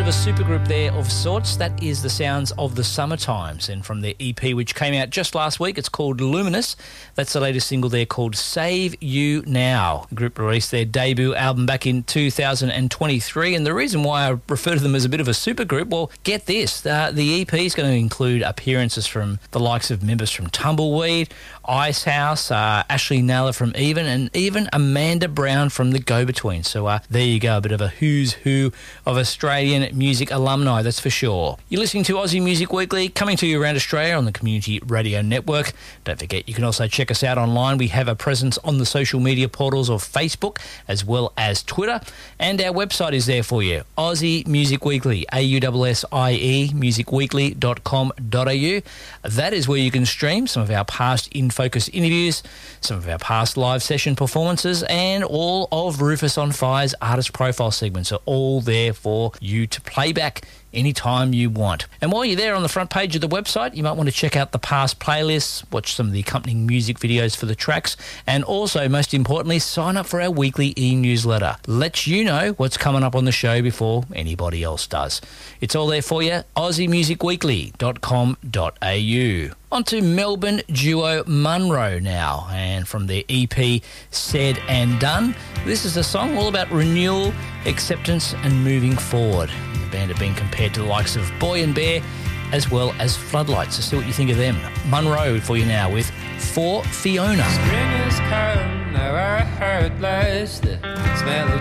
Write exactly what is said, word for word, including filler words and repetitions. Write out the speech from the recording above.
of a supergroup there of sorts. That is the sounds of the Summertimes, and from their E P, which came out just last week, it's called Luminous. That's the latest single there called Save You Now. The group released their debut album back in two thousand twenty-three, and the reason why I refer to them as a bit of a supergroup, well, get this, uh, the E P is going to include appearances from the likes of members from Tumbleweed, Icehouse, uh, Ashley Naylor from Even, and even Amanda Brown from the Go-Between. So uh, there you go, a bit of a who's who of Australian music alumni, that's for sure. You're listening to Aussie Music Weekly, coming to you around Australia on the Community Radio Network. Don't forget, you can also check us out online. We have a presence on the social media portals of Facebook as well as Twitter, and our website is there for you, Aussie Music Weekly, A U S S I E, music weekly dot com dot a u. That is where you can stream some of our past In Focus interviews, some of our past live session performances, and all of Rufus on Fire's artist profile segments are all there for you to play back anytime you want. And while you're there on the front page of the website, you might want to check out the past playlists, watch some of the accompanying music videos for the tracks, and also, most importantly, sign up for our weekly e-newsletter. Lets you know what's coming up on the show before anybody else does. It's all there for you, aussie music weekly dot com dot a u. On to Melbourne duo Munro now, and from their E P Said and Done, this is a song all about renewal, acceptance and moving forward. The band have been compared to the likes of Boy and Bear as well as Floodlights. So see what you think of them. Munro for you now with For Fiona. Spring has come, now I heard last the smell of